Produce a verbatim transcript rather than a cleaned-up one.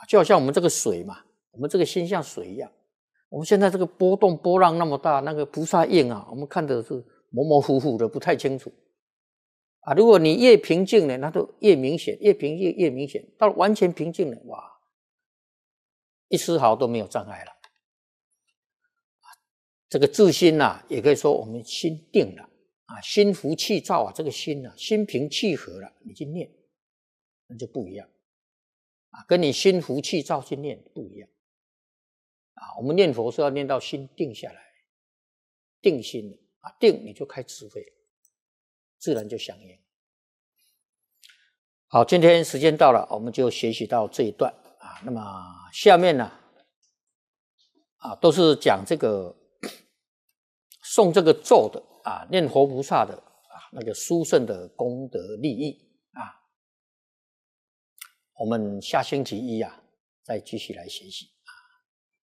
就好像我们这个水嘛，我们这个心像水一样。我们现在这个波动波浪那么大，那个菩萨印啊，我们看的是模模糊糊的，不太清楚啊。如果你越平静呢，那就越明显，越平静越明显。到完全平静了，哇，一丝毫都没有障碍了。这个自心啊，也可以说我们心定了啊，心浮气躁啊，这个心啊，心平气和了，你去念，那就不一样啊，跟你心浮气躁去念不一样。啊，我们念佛是要念到心定下来，定心了啊，定你就开智慧，自然就响应。好，今天时间到了，我们就学习到这一段啊。那么下面呢，啊，都是讲这个诵这个咒的啊，念佛菩萨的啊，那个殊胜的功德利益啊。我们下星期一啊，再继续来学习。